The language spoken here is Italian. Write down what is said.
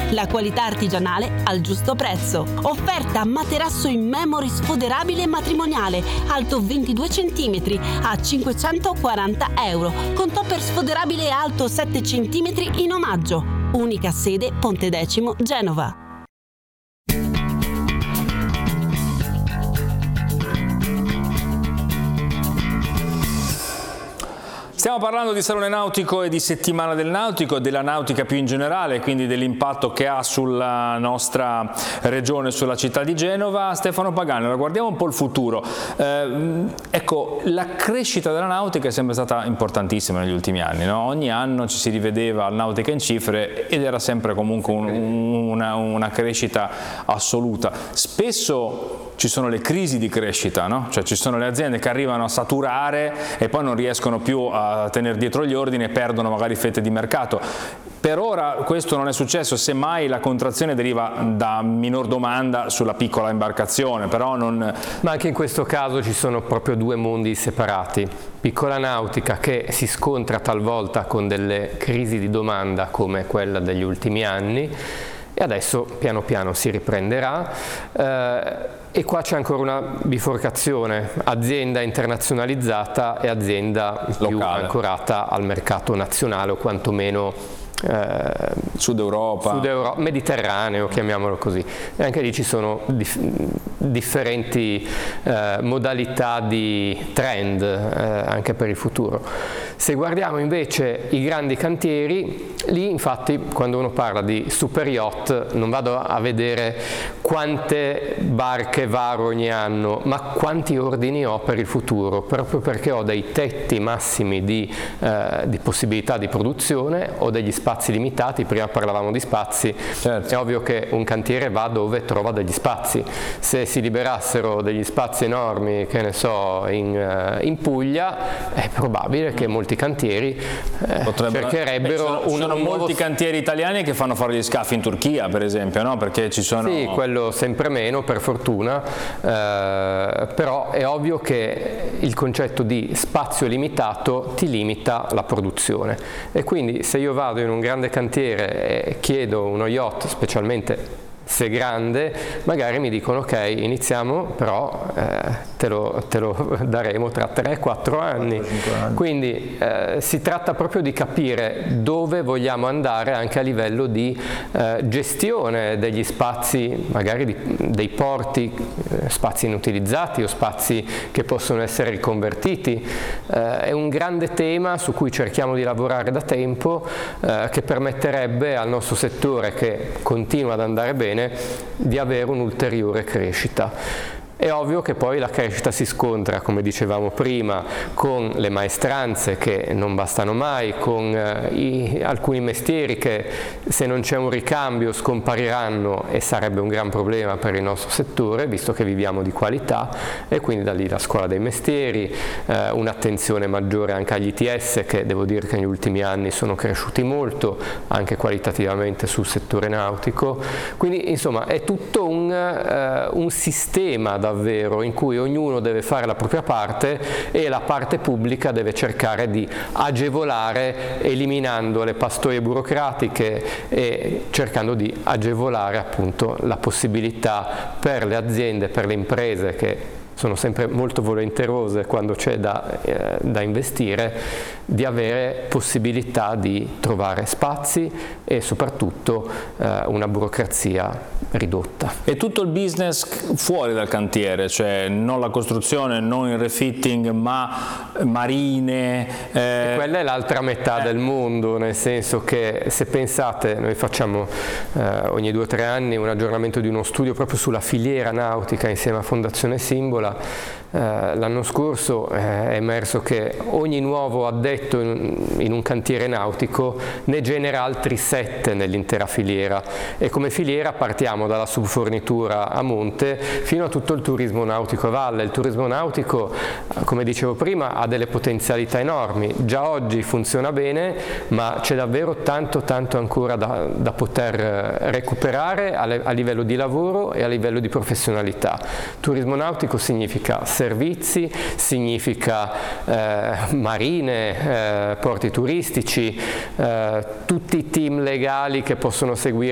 La qualità artigianale al giusto prezzo. Offerta materasso in memory sfoderabile matrimoniale, alto 22 cm a €540, con topper sfoderabile alto 7 cm in omaggio. Unica sede Pontedecimo, Genova. Stiamo parlando di Salone Nautico e di Settimana del Nautico, della nautica più in generale, quindi dell'impatto che ha sulla nostra regione, sulla città di Genova. Stefano Pagani, allora guardiamo un po' il futuro. Ecco, la crescita della nautica è sempre stata importantissima negli ultimi anni, no? Ogni anno ci si rivedeva al Nautica in cifre ed era sempre comunque una crescita assoluta. Spesso ci sono le crisi di crescita, no? Cioè ci sono le aziende che arrivano a saturare e poi non riescono più a tenere dietro gli ordini e perdono magari fette di mercato. Per ora questo non è successo, semmai la contrazione deriva da minor domanda sulla piccola imbarcazione, però non... Ma anche in questo caso ci sono proprio due mondi separati. Piccola nautica che si scontra talvolta con delle crisi di domanda come quella degli ultimi anni, e adesso piano piano si riprenderà, e qua c'è ancora una biforcazione, azienda internazionalizzata e azienda più ancorata al mercato nazionale o quantomeno Sud Europa, Mediterraneo, chiamiamolo così. E anche lì ci sono differenti modalità di trend anche per il futuro. Se guardiamo invece i grandi cantieri, lì infatti quando uno parla di super yacht non vado a vedere quante barche varo ogni anno, ma quanti ordini ho per il futuro, proprio perché ho dei tetti massimi di possibilità di produzione, ho degli spazi limitati. Prima parlavamo di spazi, certo. È ovvio che un cantiere va dove trova degli spazi. Se si liberassero degli spazi enormi, che ne so, in Puglia, è probabile che molti cantieri cercherebbero sono molti cantieri italiani che fanno fare gli scafi in Turchia, per esempio, no? Perché ci sono... Sì, quello sempre meno, per fortuna, però è ovvio che il concetto di spazio limitato ti limita la produzione, e quindi se io vado in un grande cantiere e chiedo uno yacht, specialmente se grande, magari mi dicono ok, iniziamo, però te lo daremo tra 3-4 anni. Quindi si tratta proprio di capire dove vogliamo andare anche a livello di gestione degli spazi, magari dei porti, spazi inutilizzati o spazi che possono essere riconvertiti. È un grande tema su cui cerchiamo di lavorare da tempo, che permetterebbe al nostro settore, che continua ad andare bene, di avere un'ulteriore crescita. È ovvio che poi la crescita si scontra, come dicevamo prima, con le maestranze che non bastano mai, con alcuni mestieri che se non c'è un ricambio scompariranno, e sarebbe un gran problema per il nostro settore, visto che viviamo di qualità, e quindi da lì la scuola dei mestieri, un'attenzione maggiore anche agli ITS, che devo dire che negli ultimi anni sono cresciuti molto, anche qualitativamente sul settore nautico. Quindi insomma è tutto un sistema davvero in cui ognuno deve fare la propria parte, e la parte pubblica deve cercare di agevolare, eliminando le pastoie burocratiche e cercando di agevolare appunto la possibilità per le aziende, per le imprese, che sono sempre molto volenterose quando c'è da investire, di avere possibilità di trovare spazi e soprattutto una burocrazia ridotta. E tutto il business fuori dal cantiere, cioè non la costruzione, non il refitting, ma marine. E quella è l'altra metà del mondo, nel senso che, se pensate, noi facciamo ogni 2 o 3 anni un aggiornamento di uno studio proprio sulla filiera nautica insieme a Fondazione Simbola. L'anno scorso è emerso che ogni nuovo addetto in un cantiere nautico ne genera altri 7 nell'intera filiera, e come filiera partiamo dalla subfornitura a monte fino a tutto il turismo nautico a valle. Il turismo nautico, come dicevo prima, ha delle potenzialità enormi, già oggi funziona bene, ma c'è davvero tanto ancora da poter recuperare a livello di lavoro e a livello di professionalità. Turismo nautico significa servizi, significa marine, porti turistici, tutti i team legali che possono seguire